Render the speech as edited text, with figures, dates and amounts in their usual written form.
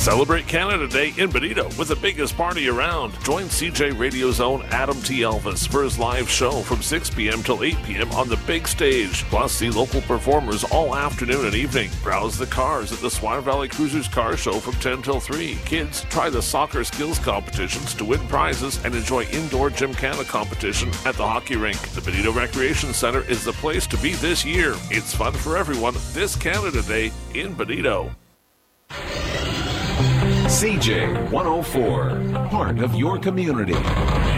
Celebrate Canada Day in Bonito with the biggest party around. Join CJ Radio's own Adam T. Elvis for his live show from 6 p.m. till 8 p.m. on the big stage. Plus, see local performers all afternoon and evening. Browse the cars at the Swan Valley Cruisers Car Show from 10 till 3. Kids, try the soccer skills competitions to win prizes and enjoy indoor Gymkhana competition at the hockey rink. The Bonito Recreation Center is the place to be this year. It's fun for everyone this Canada Day in Bonito. CJ 104, part of your community.